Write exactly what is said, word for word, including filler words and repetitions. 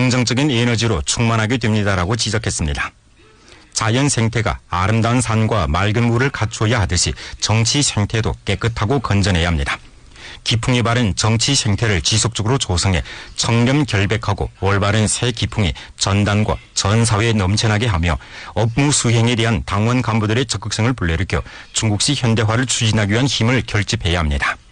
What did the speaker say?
긍정적인 에너지로 충만하게 됩니다라고 지적했습니다. 자연 생태가 아름다운 산과 맑은 물을 갖추어야 하듯이 정치 생태도 깨끗하고 건전해야 합니다. 기풍이 바른 정치 생태를 지속적으로 조성해 청렴결백하고 올바른 새 기풍이 전단과 전 사회에 넘쳐나게 하며 업무 수행에 대한 당원 간부들의 적극성을 불러일으켜 중국식 현대화를 추진하기 위한 힘을 결집해야 합니다.